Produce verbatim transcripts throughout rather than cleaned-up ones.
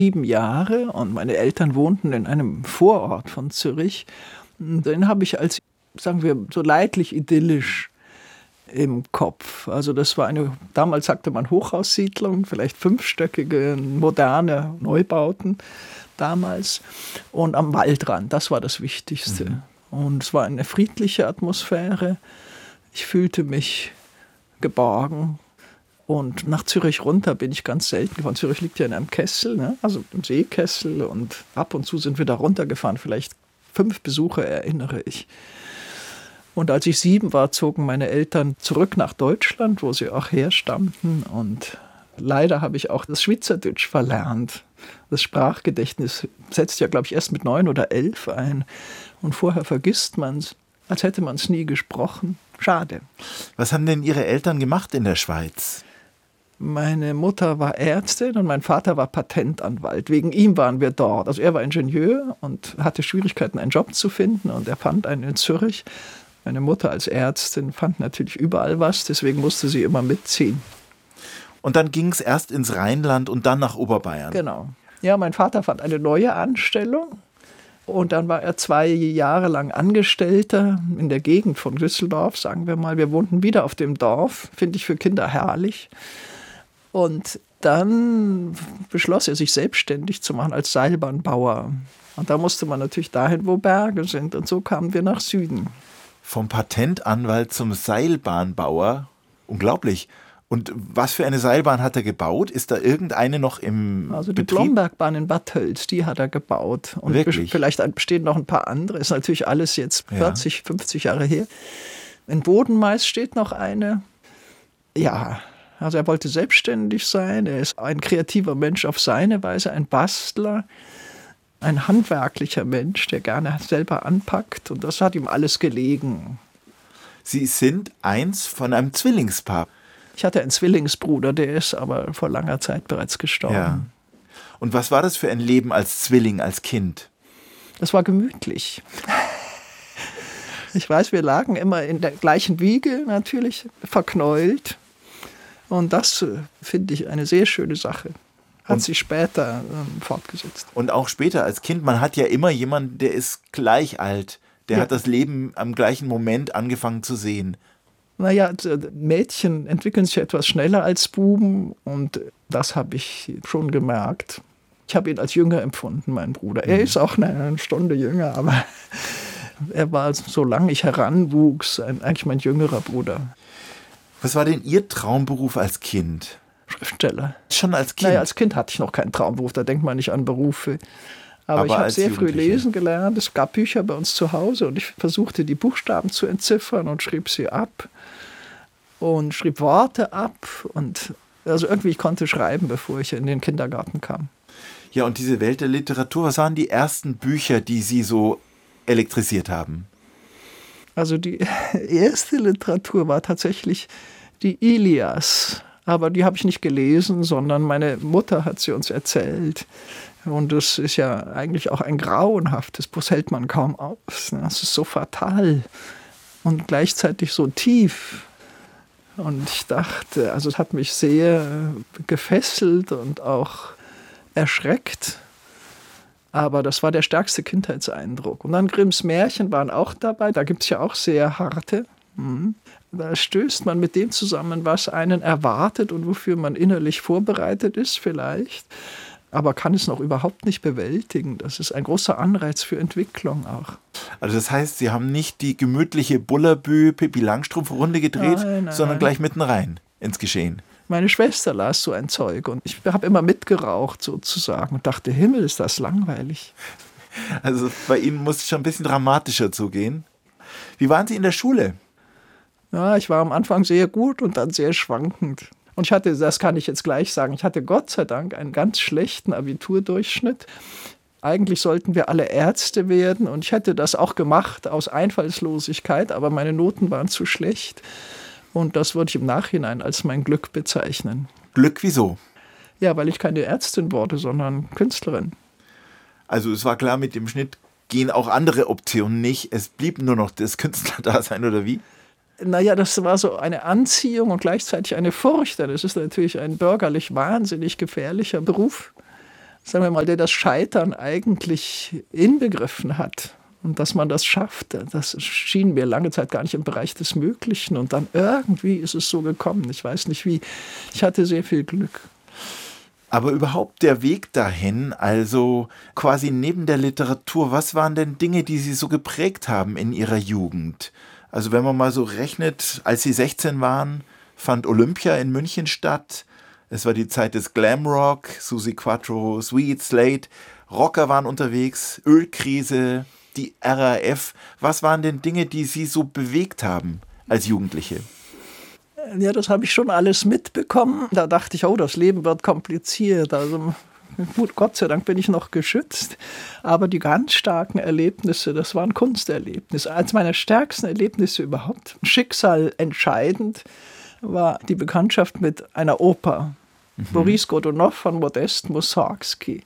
sieben Jahre und meine Eltern wohnten in einem Vorort von Zürich. Den habe ich als, sagen wir, so leidlich idyllisch im Kopf. Also das war eine, damals sagte man Hochhaussiedlung, vielleicht fünfstöckige, moderne Neubauten damals und am Waldrand, das war das Wichtigste. Mhm. Und es war eine friedliche Atmosphäre. Ich fühlte mich geborgen. Und nach Zürich runter bin ich ganz selten gefahren. Zürich liegt ja in einem Kessel, ne? Also im Seekessel. Und ab und zu sind wir da runtergefahren. Vielleicht fünf Besuche erinnere ich. Und als ich sieben war, zogen meine Eltern zurück nach Deutschland, wo sie auch herstammten. Und leider habe ich auch das Schweizerdeutsch verlernt. Das Sprachgedächtnis setzt ja, glaube ich, erst mit neun oder elf ein. Und vorher vergisst man es, als hätte man es nie gesprochen. Schade. Was haben denn Ihre Eltern gemacht in der Schweiz? Meine Mutter war Ärztin und mein Vater war Patentanwalt. Wegen ihm waren wir dort. Also er war Ingenieur und hatte Schwierigkeiten, einen Job zu finden. Und er fand einen in Zürich. Meine Mutter als Ärztin fand natürlich überall was, deswegen musste sie immer mitziehen. Und dann ging es erst ins Rheinland und dann nach Oberbayern. Genau. Ja, mein Vater fand eine neue Anstellung und dann war er zwei Jahre lang Angestellter in der Gegend von Düsseldorf, sagen wir mal. Wir wohnten wieder auf dem Dorf, finde ich für Kinder herrlich. Und dann beschloss er, sich selbstständig zu machen als Seilbahnbauer. Und da musste man natürlich dahin, wo Berge sind. Und so kamen wir nach Süden. Vom Patentanwalt zum Seilbahnbauer. Unglaublich. Und was für eine Seilbahn hat er gebaut? Ist da irgendeine noch im Also die Betrieb? Blombergbahn in Bad Tölz, die hat er gebaut. Und Wirklich? Vielleicht bestehen noch ein paar andere. Ist natürlich alles jetzt vierzig, ja. fünfzig Jahre her. In Bodenmais steht noch eine. Ja, also er wollte selbstständig sein. Er ist ein kreativer Mensch auf seine Weise, ein Bastler. Ein handwerklicher Mensch, der gerne selber anpackt. Und das hat ihm alles gelegen. Sie sind eins von einem Zwillingspaar. Ich hatte einen Zwillingsbruder, der ist aber vor langer Zeit bereits gestorben. Ja. Und was war das für ein Leben als Zwilling, als Kind? Das war gemütlich. Ich weiß, wir lagen immer in der gleichen Wiege, natürlich verknäult. Und das finde ich eine sehr schöne Sache. Hat und sich später ähm, fortgesetzt. Und auch später als Kind, man hat ja immer jemanden, der ist gleich alt. Der ja. hat das Leben am gleichen Moment angefangen zu sehen. Naja, Mädchen entwickeln sich etwas schneller als Buben und das habe ich schon gemerkt. Ich habe ihn als jünger empfunden, mein Bruder. Er ist auch eine Stunde jünger, aber er war, solange ich heranwuchs, eigentlich mein jüngerer Bruder. Was war denn Ihr Traumberuf als Kind? Schriftsteller. Schon als Kind? Naja, als Kind hatte ich noch keinen Traumberuf, da denkt man nicht an Berufe. Aber, Aber ich habe sehr früh lesen gelernt. Es gab Bücher bei uns zu Hause und ich versuchte, die Buchstaben zu entziffern und schrieb sie ab und schrieb Worte ab. Und also irgendwie, ich konnte schreiben, bevor ich in den Kindergarten kam. Ja, und diese Welt der Literatur, was waren die ersten Bücher, die Sie so elektrisiert haben? Also die erste Literatur war tatsächlich die Ilias. Aber die habe ich nicht gelesen, sondern meine Mutter hat sie uns erzählt. Und das ist ja eigentlich auch ein grauenhaftes Buch, das hält man kaum aus. Das ist so fatal und gleichzeitig so tief. Und ich dachte, also es hat mich sehr gefesselt und auch erschreckt. Aber das war der stärkste Kindheitseindruck. Und dann Grimms Märchen waren auch dabei, da gibt es ja auch sehr harte. Da stößt man mit dem zusammen, was einen erwartet und wofür man innerlich vorbereitet ist vielleicht. Aber kann es noch überhaupt nicht bewältigen. Das ist ein großer Anreiz für Entwicklung auch. Also das heißt, Sie haben nicht die gemütliche Bullabü-Pippi-Langstrumpf-Runde gedreht, nein, nein, sondern nein. gleich mitten rein ins Geschehen. Meine Schwester las so ein Zeug und ich habe immer mitgeraucht sozusagen und dachte, Himmel, ist das langweilig. Also bei Ihnen muss es schon ein bisschen dramatischer zugehen. Wie waren Sie in der Schule? Ja, ich war am Anfang sehr gut und dann sehr schwankend. Und ich hatte, das kann ich jetzt gleich sagen, ich hatte Gott sei Dank einen ganz schlechten Abiturdurchschnitt. Eigentlich sollten wir alle Ärzte werden und ich hätte das auch gemacht aus Einfallslosigkeit, aber meine Noten waren zu schlecht. Und das würde ich im Nachhinein als mein Glück bezeichnen. Glück, wieso? Ja, weil ich keine Ärztin wurde, sondern Künstlerin. Also es war klar, mit dem Schnitt gehen auch andere Optionen nicht. Es blieb nur noch das Künstlerdasein, oder wie? Naja, das war so eine Anziehung und gleichzeitig eine Furcht. Das ist natürlich ein bürgerlich wahnsinnig gefährlicher Beruf. sagen wir mal, der das Scheitern eigentlich inbegriffen hat. Und dass man das schafft, das schien mir lange Zeit gar nicht im Bereich des Möglichen. Und dann irgendwie ist es so gekommen. Ich weiß nicht wie. Ich hatte sehr viel Glück. Aber überhaupt der Weg dahin, also quasi neben der Literatur, was waren denn Dinge, die Sie so geprägt haben in Ihrer Jugend? Also wenn man mal so rechnet, als Sie sechzehn waren, fand Olympia in München statt. Es war die Zeit des Glamrock, Suzi Quatro, Sweet, Slade, Rocker waren unterwegs, Ölkrise, die R A F. Was waren denn Dinge, die Sie so bewegt haben als Jugendliche? Ja, das habe ich schon alles mitbekommen. Da dachte ich, oh, das Leben wird kompliziert. Also gut, Gott sei Dank bin ich noch geschützt. Aber die ganz starken Erlebnisse, das waren Kunsterlebnisse. Eines meiner stärksten Erlebnisse überhaupt, Schicksal entscheidend, war die Bekanntschaft mit einer Oper. Mhm. Boris Godunov von Modest Mussorgsky.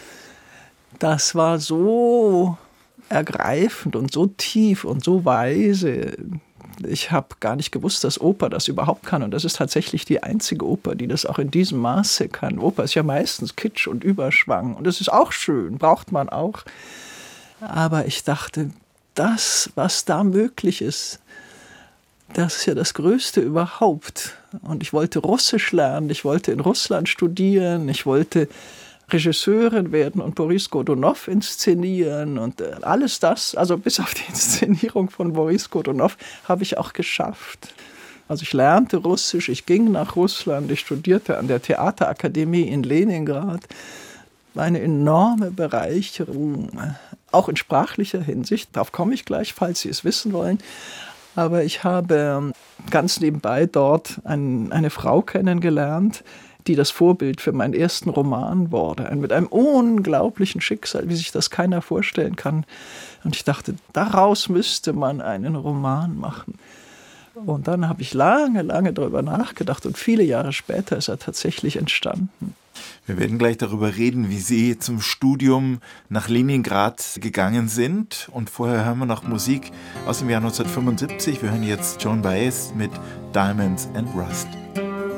Das war so ergreifend und so tief und so weise. Ich habe gar nicht gewusst, dass Oper das überhaupt kann. Und das ist tatsächlich die einzige Oper, die das auch in diesem Maße kann. Oper ist ja meistens Kitsch und Überschwang. Und das ist auch schön, braucht man auch. Aber ich dachte, das, was da möglich ist, das ist ja das Größte überhaupt. Und ich wollte Russisch lernen, ich wollte in Russland studieren, ich wollte Regisseurin werden und Boris Godunov inszenieren und alles das, also bis auf die Inszenierung von Boris Godunov, habe ich auch geschafft. Also ich lernte Russisch, ich ging nach Russland, ich studierte an der Theaterakademie in Leningrad. War eine enorme Bereicherung, auch in sprachlicher Hinsicht. Darauf komme ich gleich, falls Sie es wissen wollen. Aber ich habe ganz nebenbei dort ein, eine Frau kennengelernt, die das Vorbild für meinen ersten Roman wurde. Mit einem unglaublichen Schicksal, wie sich das keiner vorstellen kann. Und ich dachte, daraus müsste man einen Roman machen. Und dann habe ich lange, lange darüber nachgedacht und viele Jahre später ist er tatsächlich entstanden. Wir werden gleich darüber reden, wie Sie zum Studium nach Leningrad gegangen sind. Und vorher hören wir noch Musik aus dem Jahr neunzehnhundertfünfundsiebzig. Wir hören jetzt Joan Baez mit Diamonds and Rust.